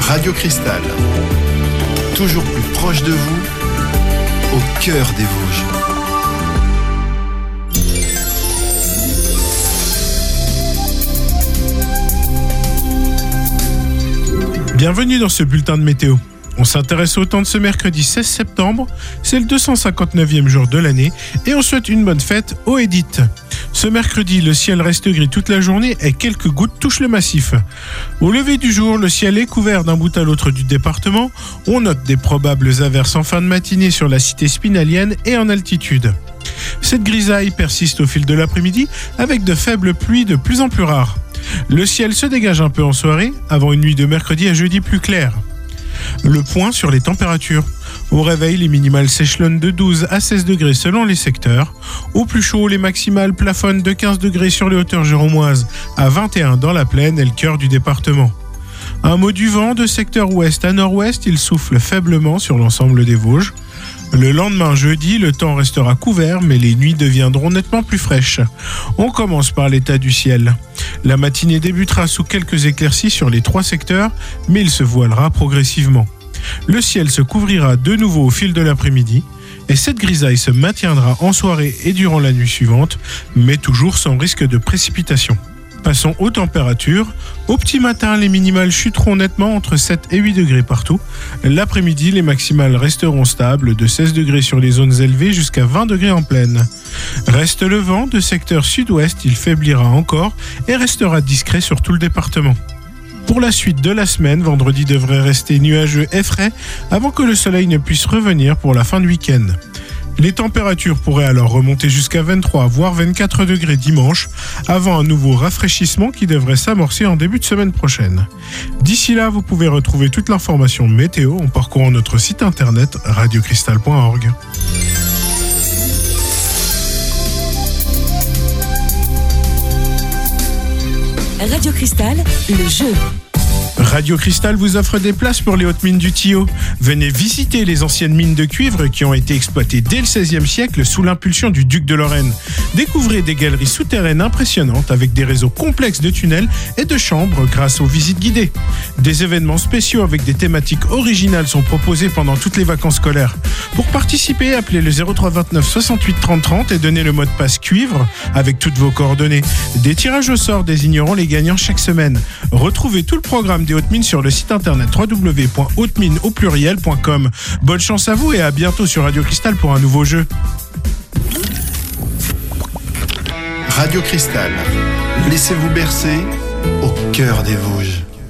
Radio Cristal, toujours plus proche de vous, au cœur des Vosges. Bienvenue dans ce bulletin de météo. On s'intéresse au temps de ce mercredi 16 septembre, c'est le 259e jour de l'année et on souhaite une bonne fête aux Édith. Ce mercredi, le ciel reste gris toute la journée et quelques gouttes touchent le massif. Au lever du jour, le ciel est couvert d'un bout à l'autre du département. On note des probables averses en fin de matinée sur la cité spinalienne et en altitude. Cette grisaille persiste au fil de l'après-midi avec de faibles pluies de plus en plus rares. Le ciel se dégage un peu en soirée avant une nuit de mercredi à jeudi plus claire. Le point sur les températures. Au réveil, les minimales s'échelonnent de 12 à 16 degrés selon les secteurs. Au plus chaud, les maximales plafonnent de 15 degrés sur les hauteurs géromoises à 21 dans la plaine et le cœur du département. Un mot du vent, de secteur ouest à nord-ouest, il souffle faiblement sur l'ensemble des Vosges. Le lendemain, jeudi, le temps restera couvert, mais les nuits deviendront nettement plus fraîches. On commence par l'état du ciel. La matinée débutera sous quelques éclaircies sur les 3 secteurs, mais il se voilera progressivement. Le ciel se couvrira de nouveau au fil de l'après-midi, et cette grisaille se maintiendra en soirée et durant la nuit suivante, mais toujours sans risque de précipitation. Passons aux températures. Au petit matin, les minimales chuteront nettement entre 7 et 8 degrés partout. L'après-midi, les maximales resteront stables de 16 degrés sur les zones élevées jusqu'à 20 degrés en plaine. Reste le vent, de secteur sud-ouest, il faiblira encore et restera discret sur tout le département. Pour la suite de la semaine, vendredi devrait rester nuageux et frais avant que le soleil ne puisse revenir pour la fin de week-end. Les températures pourraient alors remonter jusqu'à 23 voire 24 degrés dimanche, avant un nouveau rafraîchissement qui devrait s'amorcer en début de semaine prochaine. D'ici là, vous pouvez retrouver toute l'information météo en parcourant notre site internet radiocristal.org. Radio Cristal, le jeu. Radio Cristal vous offre des places pour les hautes mines du Thillot. Venez visiter les anciennes mines de cuivre qui ont été exploitées dès le XVIe siècle sous l'impulsion du duc de Lorraine. Découvrez des galeries souterraines impressionnantes avec des réseaux complexes de tunnels et de chambres grâce aux visites guidées. Des événements spéciaux avec des thématiques originales sont proposés pendant toutes les vacances scolaires. Pour participer, appelez le 03 29 68 30 30 et donnez le mot de passe cuivre avec toutes vos coordonnées. Des tirages au sort désigneront les gagnants chaque semaine. Retrouvez tout le programme des hautes mines sur le site internet www.hautesmines.com. Bonne chance à vous et à bientôt sur Radio Cristal pour un nouveau jeu. Radio Cristal, laissez-vous bercer au cœur des Vosges.